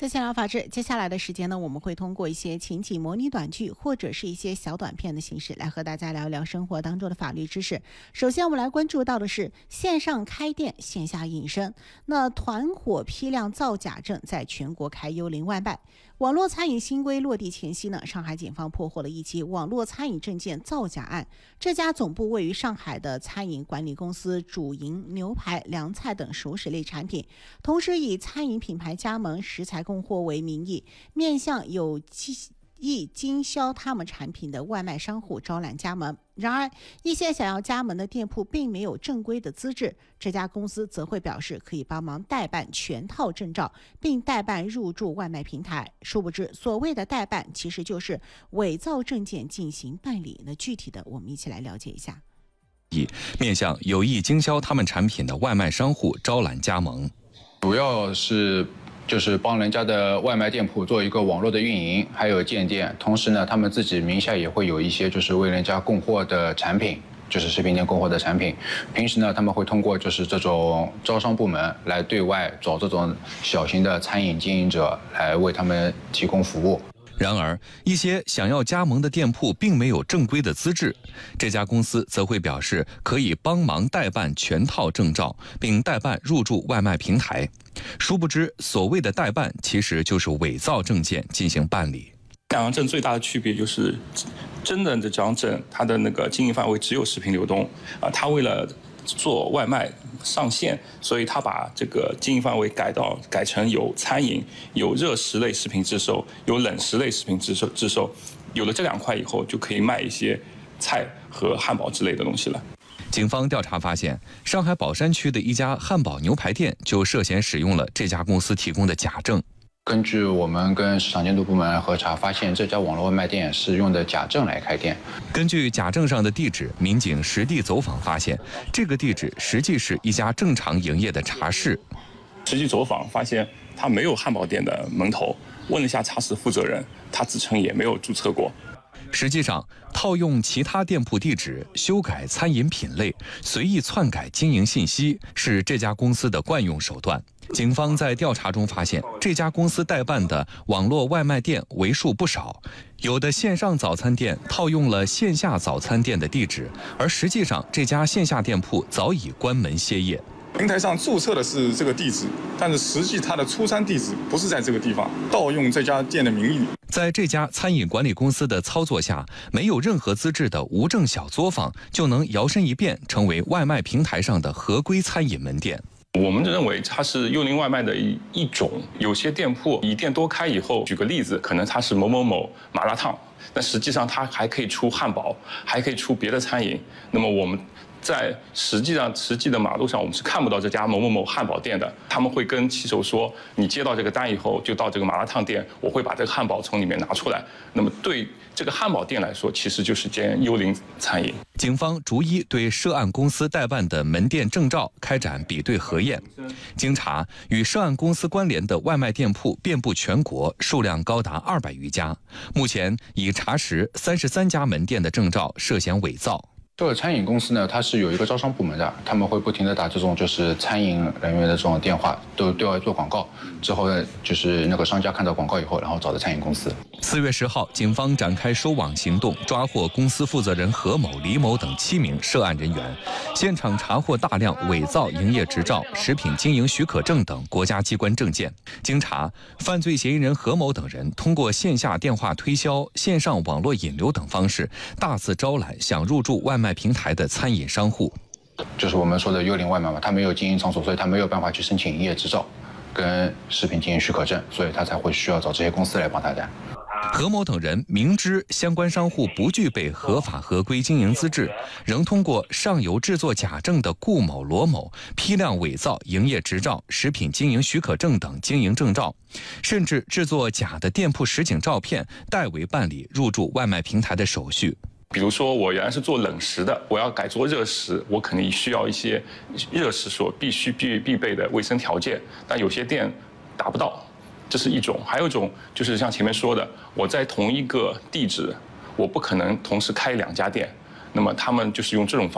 在线聊法治，接下来的时间呢，我们会通过一些情景模拟短剧或者是一些小短片的形式来和大家聊一聊生活当中的法律知识。首先我们来关注到的是线上开店线下隐身，那团伙批量造假证在全国开幽灵外卖。网络餐饮新规落地前夕呢，上海警方破获了一起网络餐饮证件造假案。这家总部位于上海的餐饮管理公司主营牛排、凉菜等熟食类产品，同时以餐饮品牌加盟、食材供货为名义，面向有意经销他们产品的外卖商户招揽加盟。然而，一些想要加盟的店铺并没有正规的资质，这家公司则会表示可以帮忙代办全套证照，并代办入驻外卖平台。殊不知，所谓的代办其实就是伪造证件进行办理。那具体的，我们一起来了解一下。 面向有意经销他们产品的外卖商户招揽加盟， 主要是就是帮人家的外卖店铺做一个网络的运营，还有建店。同时呢，他们自己名下也会有一些就是为人家供货的产品，就是食品店供货的产品。平时呢，他们会通过就是这种招商部门来对外找这种小型的餐饮经营者来为他们提供服务。 然而，一些想要加盟的店铺并没有正规的资质，这家公司则会表示可以帮忙代办全套证照，并代办入驻外卖平台。殊不知，所谓的代办其实就是伪造证件进行办理。 两张证最大的区别就是，真的这张证它的那个经营范围只有食品流通它为了做外卖上线，所以他把这个经营范围改成有餐饮、有热食类食品制售、有冷食类食品制售。有了这两块以后，就可以卖一些菜和汉堡之类的东西了。 警方调查发现，上海宝山区的一家汉堡牛排店就涉嫌使用了这家公司提供的假证。 根据我们跟市场监督部门核查，发现这家网络外卖店是用的假证来开店。 根据假证上的地址，民警实地走访发现，这个地址实际是一家正常营业的茶室。 实际走访发现，他没有汉堡店的门头。问了一下茶室负责人，他自称也没有注册过。 实际上，套用其他店铺地址、修改餐饮品类、随意篡改经营信息，是这家公司的惯用手段。警方在调查中发现，这家公司代办的网络外卖店为数不少，有的线上早餐店套用了线下早餐店的地址，而实际上这家线下店铺早已关门歇业。 平台上注册的是这个地址，但是实际它的出餐地址不是在这个地方，盗用这家店的名义。 在这家餐饮管理公司的操作下，没有任何资质的无证小作坊就能摇身一变成为外卖平台上的合规餐饮门店。 我们认为它是幽灵外卖的一种。有些店铺以店多开以后，举个例子，可能它是某某某麻辣烫，但实际上它还可以出汉堡，还可以出别的餐饮。那么我们在实际的马路上，我们是看不到这家某某某汉堡店的。他们会跟骑手说，你接到这个单以后，就到这个麻辣烫店，我会把这个汉堡从里面拿出来。那么对这个汉堡店来说，其实就是间幽灵餐饮。 警方逐一对涉案公司代办的门店证照开展比对核验。经查，与涉案公司关联的外卖店铺遍布全国，数量高达200余家。目前已查实33家门店的证照涉嫌伪造。 这个餐饮公司呢，它是有一个招商部门的，他们会不停地打这种就是餐饮人员的这种电话，都对外做广告。之后呢，就是那个商家看到广告以后，然后找的餐饮公司。 4月10号，警方展开收网行动，抓获公司负责人何某、李某等7名涉案人员，现场查获大量伪造营业执照、食品经营许可证等国家机关证件。经查，犯罪嫌疑人何某等人通过线下电话推销、线上网络引流等方式，大肆招揽想入驻外卖平台的餐饮商户。 就是我们说的幽灵外卖嘛，他没有经营场所，所以他没有办法去申请营业执照跟食品经营许可证，所以他才会需要找这些公司来帮他干。 何某等人明知相关商户不具备合法合规经营资质，仍通过上游制作假证的顾某、罗某批量伪造营业执照、食品经营许可证等经营证照，甚至制作假的店铺实景照片，代为办理入驻外卖平台的手续。 比如说，我原来是做冷食的，我要改做热食，我肯定需要一些热食所必须必备的卫生条件，但有些店达不到。这是一种，还有一种就是像前面说的，我在同一个地址，我不可能同时开2家店，那么他们就是用这种方式。